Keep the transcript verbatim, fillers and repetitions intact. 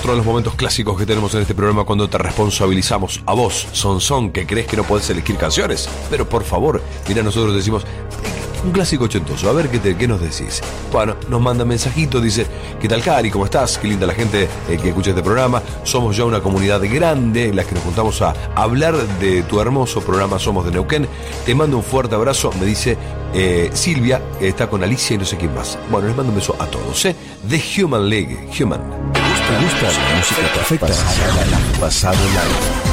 otro de los momentos clásicos que tenemos en este programa cuando te responsabilizamos a vos, Sonson, que crees que no podés elegir canciones. Pero por favor, mira, nosotros decimos un clásico ochentoso, a ver qué, te, qué nos decís. Bueno, nos manda mensajitos, dice: ¿qué tal, Cari? ¿Cómo estás? Qué linda la gente eh, que escucha este programa. Somos ya una comunidad grande, las que nos juntamos a hablar de tu hermoso programa Somos de Neuquén. Te mando un fuerte abrazo, me dice eh, Silvia, que está con Alicia y no sé quién más. Bueno, les mando un beso a todos, ¿eh? The Human League, Human. ¿Te gusta la música perfecta? Pasado live.